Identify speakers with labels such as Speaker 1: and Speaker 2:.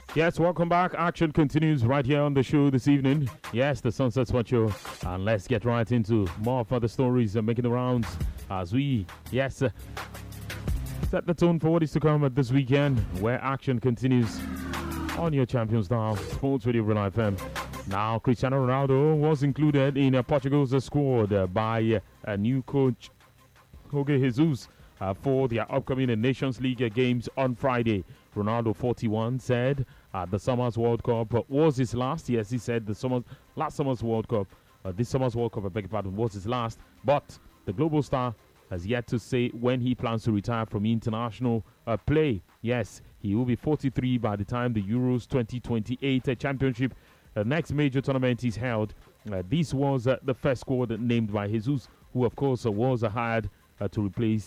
Speaker 1: Yes, welcome back. Action continues right here on the show this evening. Yes, the Sunset Sport Show. And let's get right into more further stories making the rounds as we, set the tone for what is to come at this weekend, where action continues on your Champions Now, Sports Radio Real FM. Now, Cristiano Ronaldo was included in Portugal's squad by a new coach, Jorge Jesus, for their upcoming Nations League games on Friday. Ronaldo, 41, said the Summers World Cup was his last. Yes, he said last summer's World Cup, this summer's World Cup, I beg your pardon, was his last. But the global star has yet to say when he plans to retire from international play. Yes, he will be 43 by the time the Euros 2028 Championship, next major tournament, is held. This was the first squad named by Jesus, who of course was hired to replace